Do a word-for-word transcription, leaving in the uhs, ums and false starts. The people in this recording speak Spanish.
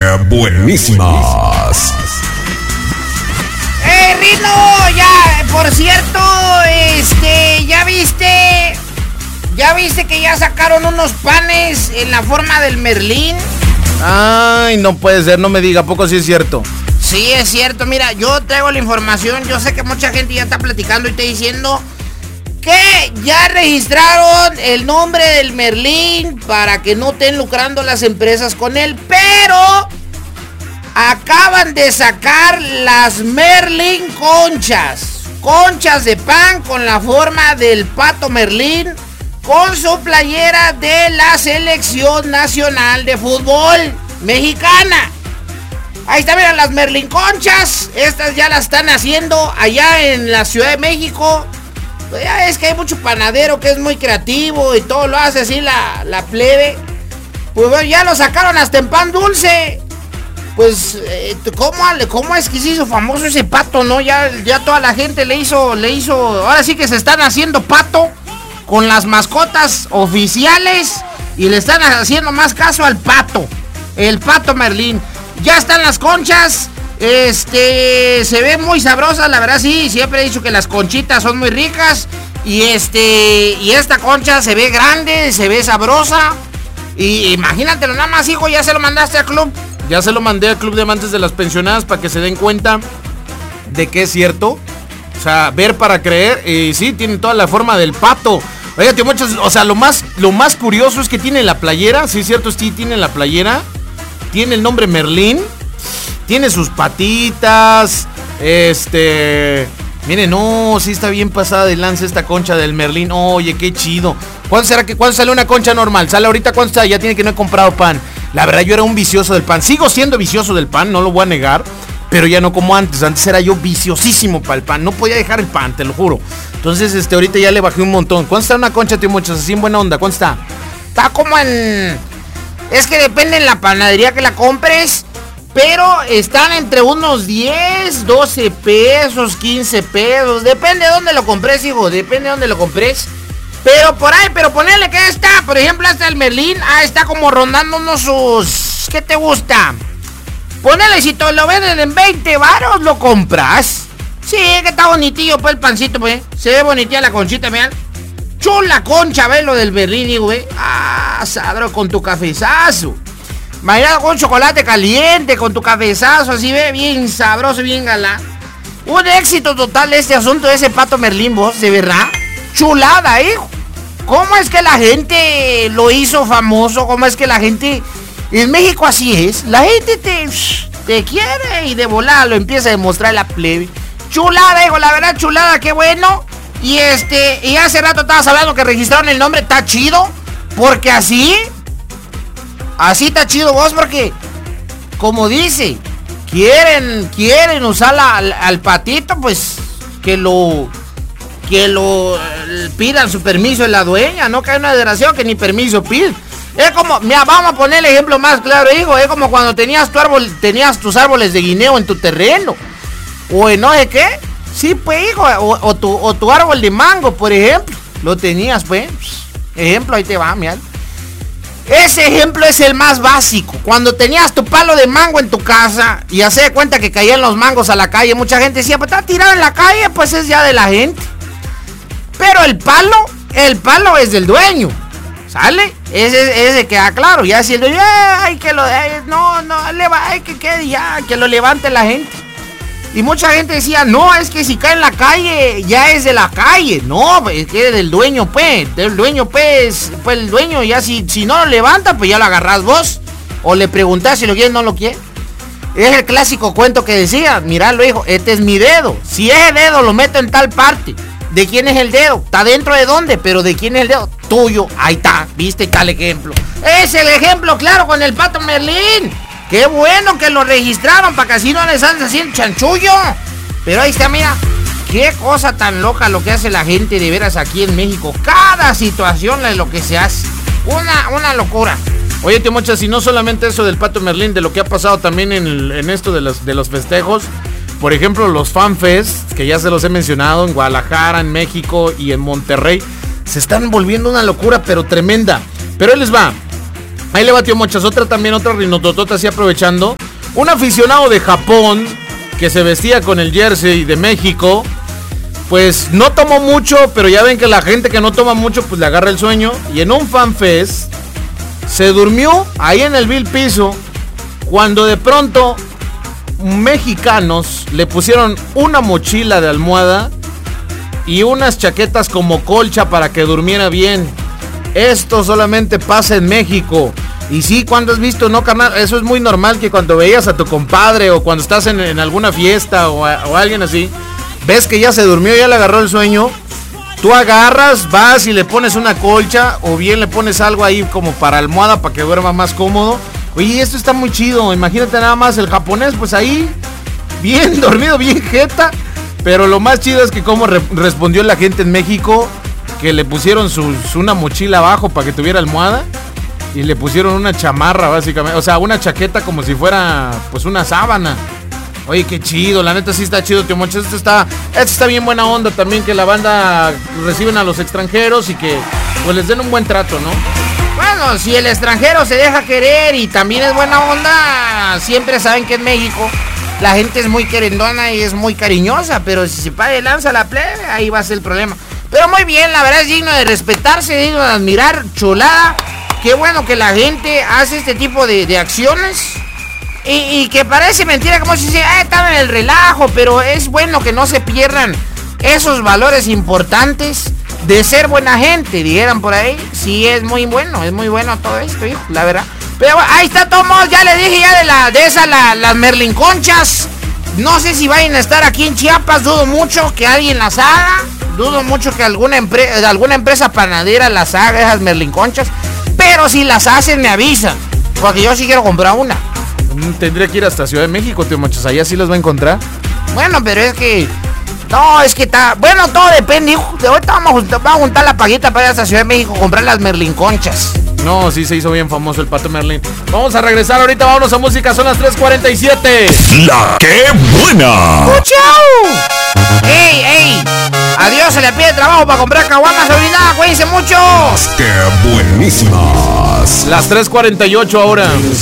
buenísimas. ¡Eh, Rino! Ya, por cierto, este, ¿ya viste? ¿Ya viste que ya sacaron unos panes en la forma del Merlín? Ay, no puede ser, no me diga, ¿a poco sí es cierto? Sí, es cierto, mira, yo traigo la información, yo sé que mucha gente ya está platicando y está diciendo que ya registraron el nombre del Merlín para que no estén lucrando las empresas con él, pero acaban de sacar las Merlín conchas, conchas de pan con la forma del pato Merlín, con su playera de la Selección Nacional de Fútbol Mexicana. Ahí está, mira, las Merlín conchas. Estas ya las están haciendo allá en la Ciudad de México. Pues ya es que hay mucho panadero que es muy creativo y todo lo hace así la, la plebe. Pues bueno, ya lo sacaron hasta en pan dulce. Pues, eh, ¿cómo, ¿cómo es que se hizo famoso ese pato, no? Ya, ya toda la gente le hizo, le hizo... Ahora sí que se están haciendo pato con las mascotas oficiales y le están haciendo más caso al pato, el pato Merlín. Ya están las conchas, este, se ve muy sabrosas, la verdad sí, siempre he dicho que las conchitas son muy ricas y este, y esta concha se ve grande, se ve sabrosa y imagínatelo nada más, hijo, ya se lo mandaste al club. Ya se lo mandé al Club de Amantes de las Pensionadas para que se den cuenta de que es cierto, o sea, ver para creer, y sí, tiene toda la forma del pato. Oiga, tío, muchos, o sea, lo más, lo más curioso es que tiene la playera, sí es cierto, sí tiene la playera. Tiene el nombre Merlín, tiene sus patitas, este... Miren, no, sí está bien pasada de lanza esta concha del Merlín. Oye, qué chido. ¿Cuándo será que cuándo sale una concha normal? ¿Sale ahorita cuándo está? Ya tiene que no he comprado pan. La verdad, yo era un vicioso del pan. Sigo siendo vicioso del pan, no lo voy a negar. Pero ya no como antes. Antes era yo viciosísimo para el pan. No podía dejar el pan, te lo juro. Entonces, este, ahorita ya le bajé un montón. ¿Cuánto está una concha, tío Muchos? Así en buena onda, ¿cuánto está? Está como en... Es que depende en la panadería que la compres, pero están entre unos diez, doce pesos, quince pesos. Depende de dónde lo compres, hijo, depende de dónde lo compres. Pero por ahí, pero ponele que está, por ejemplo, hasta el Merlín, ah, está como rondando unos sus... ¿Qué te gusta? Ponele, si te lo venden en veinte varos, lo compras. Sí, que está bonitillo, pues, el pancito, pues. Se ve bonitilla la conchita, vean. Chula concha, ve lo del Merlín, güey. Ah, sabro, con tu cafezazo. Marinado con chocolate caliente, con tu cafezazo, así ve, bien sabroso, bien galán. Un éxito total este asunto de ese pato Merlín, vos, de verdad. Chulada, hijo. ¿Cómo es que la gente lo hizo famoso? ¿Cómo es que la gente... En México así es. La gente te, te quiere y de volada lo empieza a demostrar la plebe. Chulada, hijo, la verdad, chulada, qué bueno. Y este, y hace rato estabas hablando que registraron el nombre, está chido, porque así, así está chido vos, porque, como dice, quieren, quieren usar la, al, al patito, pues, que lo, que lo eh, pidan su permiso en la dueña, no que hay una desgraciada que ni permiso pide. Es como, mira, vamos a poner el ejemplo más claro, hijo, es como cuando tenías tu árbol, tenías tus árboles de guineo en tu terreno, o en no sé qué. Sí, pues, hijo, o, o, tu, o tu árbol de mango, por ejemplo, lo tenías, pues, ejemplo, ahí te va, mira. Ese ejemplo es el más básico. Cuando tenías tu palo de mango en tu casa y hace de cuenta que caían los mangos a la calle, mucha gente decía, pues está tirado en la calle, pues es ya de la gente. Pero el palo, el palo es del dueño, ¿sale? Ese, ese queda claro, ya si el dueño, ay, que lo, ay, no, no, le va, ay, que quede ya, que lo levante la gente. Y mucha gente decía, no, es que si cae en la calle, ya es de la calle. No, es que es del dueño, pues. Del dueño, pues. Pues el dueño, ya si, si no lo levanta, pues ya lo agarrás vos. O le preguntás si lo quiere o no lo quiere. Es el clásico cuento que decía, miralo, hijo, este es mi dedo. Si ese dedo lo meto en tal parte, ¿de quién es el dedo? ¿Está dentro de dónde? Pero ¿de quién es el dedo? Tuyo. Ahí está, viste tal ejemplo. Es el ejemplo claro con el pato Merlín. Qué bueno que lo registraron para que así no les andes haciendo chanchullo. Pero ahí está, mira. Qué cosa tan loca lo que hace la gente de veras aquí en México. Cada situación es lo que se hace. Una, una locura. Oye, tío Mochas, y no solamente eso del pato Merlín, de lo que ha pasado también en, el, en esto de los, de los festejos. Por ejemplo, los FanFest, que ya se los he mencionado en Guadalajara, en México y en Monterrey, se están volviendo una locura, pero tremenda. Pero ahí les va. Ahí le batió muchas. Otra también, otra rinototota así aprovechando. Un aficionado de Japón que se vestía con el jersey de México, pues no tomó mucho, pero ya ven que la gente que no toma mucho, pues le agarra el sueño. Y en un fanfest se durmió ahí en el vil piso, cuando de pronto mexicanos le pusieron una mochila de almohada y unas chaquetas como colcha para que durmiera bien. Esto solamente pasa en México. Y sí, cuando has visto, no, carnal, eso es muy normal, que cuando veías a tu compadre o cuando estás en, en alguna fiesta o, a, o alguien así, ves que ya se durmió, ya le agarró el sueño, tú agarras, vas y le pones una colcha o bien le pones algo ahí como para almohada para que duerma más cómodo. Oye, esto está muy chido, imagínate nada más el japonés, pues ahí, bien dormido, bien jeta, pero lo más chido es que cómo re- respondió la gente en México, que le pusieron su, su una mochila abajo para que tuviera almohada. Y le pusieron una chamarra, básicamente. O sea, una chaqueta como si fuera, pues, una sábana. Oye, qué chido. La neta sí está chido, tío Monchis. Esto está, esto está bien buena onda también, que la banda reciben a los extranjeros y que, pues, les den un buen trato, ¿no? Bueno, si el extranjero se deja querer y también es buena onda, siempre saben que en México la gente es muy querendona y es muy cariñosa. Pero si se paga de lanza la plebe, ahí va a ser el problema. Pero muy bien, la verdad es digno de respetarse, digno de admirar, chulada. Qué bueno que la gente hace este tipo de, de acciones y, y que parece mentira, como si dice, ah, estaba en el relajo, pero es bueno que no se pierdan esos valores importantes de ser buena gente, dijeran por ahí. Sí, es muy bueno, es muy bueno todo esto, hijo, la verdad. Pero ahí está, Tomos, ya le dije ya de la de esas, la, las Merlin Conchas. No sé si vayan a estar aquí en Chiapas, dudo mucho que alguien las haga, dudo mucho que alguna, empre- alguna empresa panadera las haga, esas Merlin Conchas. Pero si las hacen, me avisan, porque yo sí quiero comprar una. Tendría que ir hasta Ciudad de México, tío Monchis. Allá sí las va a encontrar. Bueno, pero es que... No, es que está... Bueno, todo depende, hijo. De ahorita vamos a juntar, vamos a juntar la paguita para ir hasta Ciudad de México a comprar las Merlin Conchas. No, sí se hizo bien famoso el Pato Merlin. Vamos a regresar ahorita, vámonos a música. Son las tres cuarenta y siete. La que buena. ¡Chau! ¡Ey, ey! Adiós, se le pide trabajo para comprar caguamas ahorita. Cuídense mucho. ¡Qué buenísimas! Las tres cuarenta y ocho ahora.